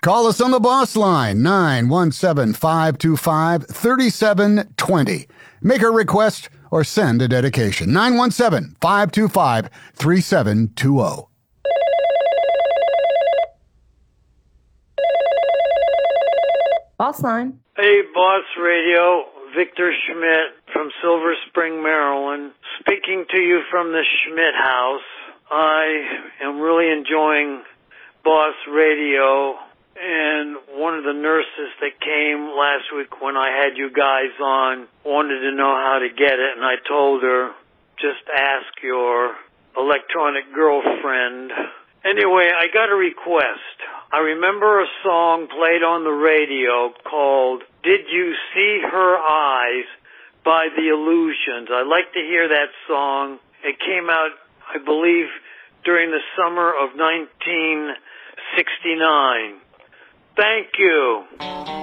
Call us on the boss line, 917-525-3720. Make a request or send a dedication, 917-525-3720. Boss line. Hey, Boss Radio. Victor Schmidt from Silver Spring, Maryland. Speaking to you from the Schmidt House. I am really enjoying Boss Radio. And one of the nurses that came last week when I had you guys on wanted to know how to get it, and I told her, just ask your electronic girlfriend. Anyway, I got a request. I remember a song played on the radio called Did You See Her Eyes by The Illusions. I'd like to hear that song. It came out, I believe, during the summer of 1969. Thank you.